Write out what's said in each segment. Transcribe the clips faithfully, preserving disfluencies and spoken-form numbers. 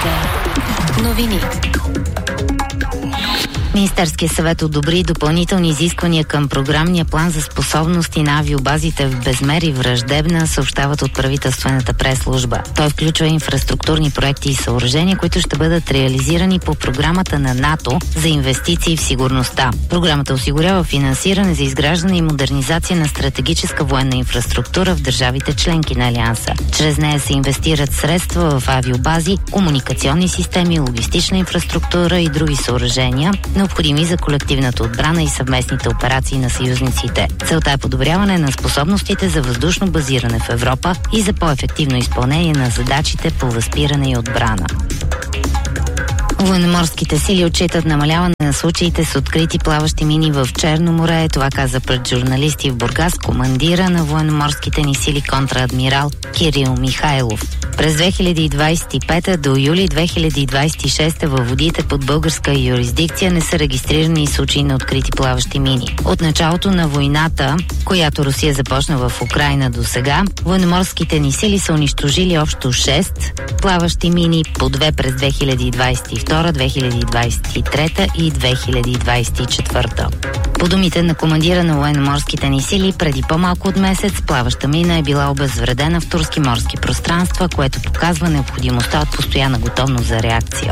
Вероника. Новини. Министерският съвет одобри допълнителни изисквания към програмния план за способности на авиобазите в Безмер и Враждебна, съобщават от правителствената прес-служба. Той включва инфраструктурни проекти и съоръжения, които ще бъдат реализирани по програмата на НАТО за инвестиции в сигурността. Програмата осигурява финансиране за изграждане и модернизация на стратегическа военна инфраструктура в държавите членки на Алианса. Чрез нея се инвестират средства в авиобази, комуникационни системи, логистична инфраструктура и други съоръжения, необходими за колективната отбрана и съвместните операции на съюзниците. Целта е подобряване на способностите за въздушно базиране в Европа и за по-ефективно изпълнение на задачите по възпиране и отбрана. Военноморските сили отчитат намаляване на случаите с открити плаващи мини в Черно море. Това каза пред журналисти в Бургас командира на военноморските ни сили контраадмирал Кирил Михайлов. През две хиляди двадесет и пета до юли две хиляди двадесет и шеста във водите под българска юрисдикция не са регистрирани случаи на открити плаващи мини. От началото на войната, която Русия започна в Украйна до сега, военноморските ни сили са унищожили общо шест плаващи мини, по две през две хиляди двадесет и втора, две хиляди двадесет и трета и две хиляди двадесет и четвърта. По думите на командира на военноморските ни сили, преди по-малко от месец плаваща мина е била обезвредена в турски морски пространства, което показва необходимостта от постоянна готовност за реакция.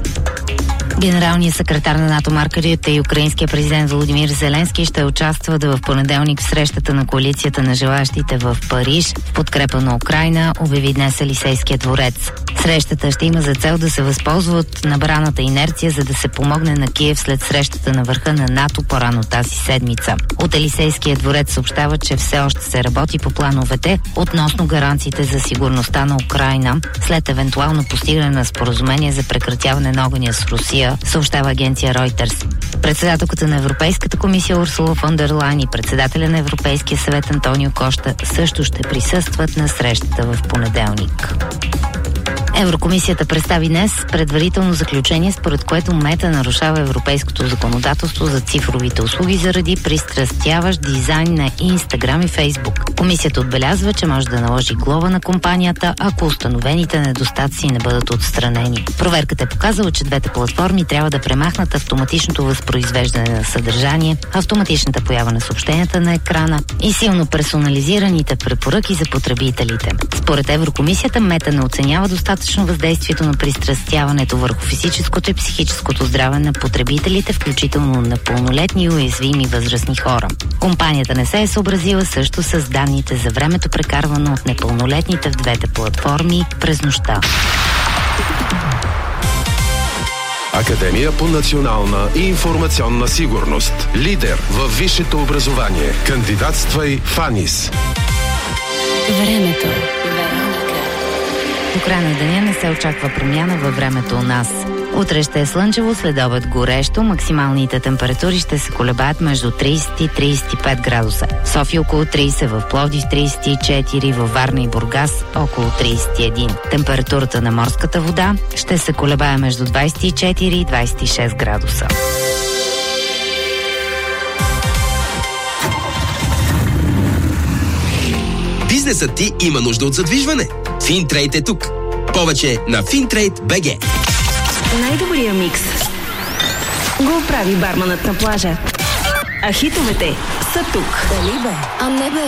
Генералният секретар на НАТО Марк Рюте и украинският президент Володимир Зеленски ще участват в понеделник в срещата на коалицията на желащите в Париж в подкрепа на Украйна, обяви днес Елисейския дворец. Срещата ще има за цел да се възползва от набраната инерция, за да се помогне на Киев след срещата на върха на НАТО по-рано тази седмица. От Елисейския дворец съобщава, че все още се работи по плановете относно гаранциите за сигурността на Украйна след евентуално постигане на споразумение за прекратяване на огъня с Русия, съобщава агенция Reuters. Председателката на Европейската комисия Урсула фон дер Лайен и председателя на Европейския съвет Антонио Кошта също ще присъстват на срещата в понеделник. Еврокомисията представи днес предварително заключение, според което Мета нарушава европейското законодателство за цифровите услуги заради пристрастяващ дизайн на Инстаграм и Фейсбук. Комисията отбелязва, че може да наложи глоба на компанията, ако установените недостатъци не бъдат отстранени. Проверката е показала, че двете платформи трябва да премахнат автоматичното възпроизвеждане на съдържание, автоматичната поява на съобщенията на екрана и силно персонализираните препоръки за потребителите. Според Еврокомисията, Мета не оценява достатъчно въздействието на пристрастяването върху физическото и психическото здраве на потребителите, включително на пълнолетни и уязвими възрастни хора. Компанията не се е съобразила също с данните за времето, прекарвано от непълнолетните в двете платформи през нощта. Академия по национална и информационна сигурност. Лидер във висшето образование. Кандидатствай в АНИС. Времето. До края на деня не се очаква промяна във времето у нас. Утре ще е слънчево, след обед горещо, максималните температури ще се колебаят между тридесет и тридесет и пет градуса. В София около тридесет, в Пловдив тридесет и четири, във Варна и Бургас около тридесет и един. Температурата на морската вода ще се колебае между двадесет и четири и двадесет и шест градуса. Бизнесът ти има нужда от задвижване. Финтрейд е тук. Повече на Финтрейд точка би джи. Най-добрия микс го прави барманът на плажа. А хитовете са тук. Дали бе? А не бе.